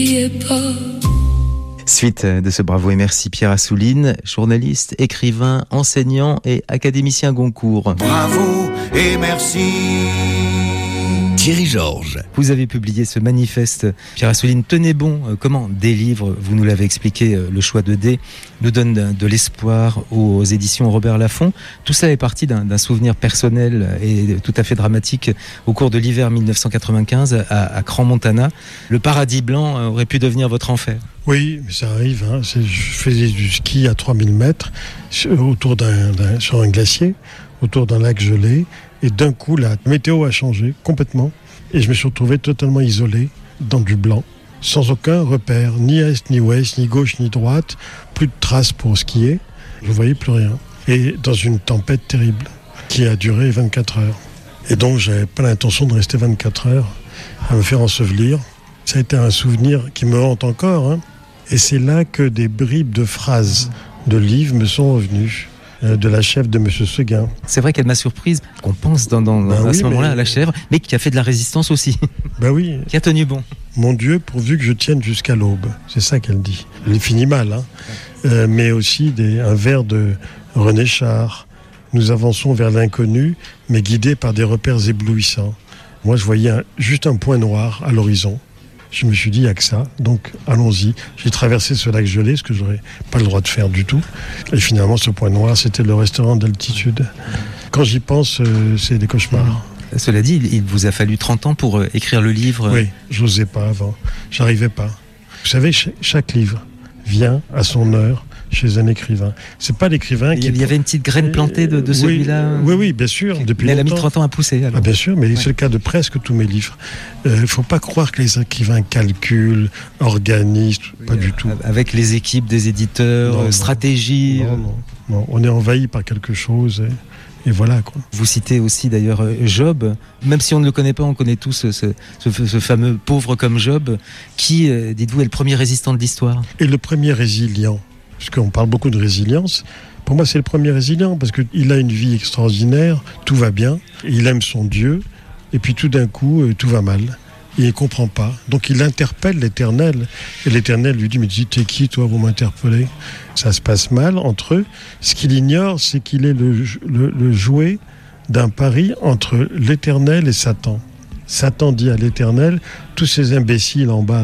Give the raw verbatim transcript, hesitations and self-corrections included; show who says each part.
Speaker 1: Suite de ce Bravo et merci Pierre Assouline, journaliste, écrivain, enseignant et académicien Goncourt.
Speaker 2: Bravo et merci. Thierry Georges.
Speaker 1: Vous avez publié ce manifeste, Pierre Assouline, tenez bon, comment des livres, vous nous l'avez expliqué, le choix de D, nous donne de l'espoir aux éditions Robert Laffont. Tout ça est parti d'un, d'un souvenir personnel et tout à fait dramatique au cours de l'hiver dix-neuf cent quatre-vingt-quinze à, à Crans-Montana. Le paradis blanc aurait pu devenir votre enfer.
Speaker 3: Oui, mais ça arrive. Hein. C'est, je faisais du ski à trois mille mètres autour d'un, d'un, sur un glacier, autour d'un lac gelé. Et d'un coup, la météo a changé complètement. Et je me suis retrouvé totalement isolé dans du blanc, sans aucun repère, ni est, ni ouest, ni gauche, ni droite. Plus de traces pour skier. Je ne voyais plus rien. Et dans une tempête terrible qui a duré vingt-quatre heures. Et donc, je n'avais pas l'intention de rester vingt-quatre heures à me faire ensevelir. Ça a été un souvenir qui me hante encore. Hein. Et c'est là que des bribes de phrases de livres me sont revenues. De la chèvre de M. Seguin.
Speaker 1: C'est vrai qu'elle m'a surprise, qu'on pense dans, dans,
Speaker 3: ben
Speaker 1: à
Speaker 3: oui,
Speaker 1: ce moment-là
Speaker 3: mais...
Speaker 1: à la chèvre, mais qui a fait de la résistance aussi.
Speaker 3: Ben oui.
Speaker 1: Qui a tenu bon.
Speaker 3: Mon Dieu, pourvu que je tienne jusqu'à l'aube. C'est ça qu'elle dit. Elle finit mal, hein. Euh, mais aussi des, un vers de René Char. Nous avançons vers l'inconnu, mais guidés par des repères éblouissants. Moi, je voyais un, juste un point noir à l'horizon. Je me suis dit, il n'y a que ça, donc allons-y. J'ai traversé ce lac gelé, ce que je n'aurais pas le droit de faire du tout. Et finalement, ce point noir, c'était le restaurant d'altitude. Quand j'y pense, euh, c'est des cauchemars.
Speaker 1: Cela dit, il vous a fallu trente ans pour écrire le livre.
Speaker 3: Oui, je n'osais pas avant. J'arrivais pas. Vous savez, ch- chaque livre vient à son heure chez un écrivain. C'est pas l'écrivain qui...
Speaker 1: Il y avait une petite graine plantée de, de celui-là.
Speaker 3: Oui, oui, bien sûr, depuis
Speaker 1: mais
Speaker 3: longtemps.
Speaker 1: Elle a mis trente ans à pousser. Alors.
Speaker 3: Ah, bien sûr, mais ouais. C'est le cas de presque tous mes livres. Il euh, ne faut pas croire que les écrivains calculent, organisent, oui, pas euh, du tout.
Speaker 1: Avec les équipes des éditeurs, non, stratégie...
Speaker 3: Non, non, non, on est envahi par quelque chose... Et... Et voilà, quoi.
Speaker 1: Vous citez aussi d'ailleurs Job, même si on ne le connaît pas, on connaît tous ce, ce, ce, ce fameux pauvre comme Job, qui, euh, dites-vous, est le premier résistant de l'histoire.
Speaker 3: Et le premier résilient, parce qu'on parle beaucoup de résilience, pour moi c'est le premier résilient, parce qu'il a une vie extraordinaire, tout va bien, il aime son Dieu, et puis tout d'un coup, euh, tout va mal. Il ne comprend pas. Donc il interpelle l'Éternel. Et l'Éternel lui dit, mais dis, t'es qui toi, vous m'interpellez ? Ça se passe mal entre eux. Ce qu'il ignore, c'est qu'il est le, le, le jouet d'un pari entre l'Éternel et Satan. Satan dit à l'Éternel, tous ces imbéciles en bas,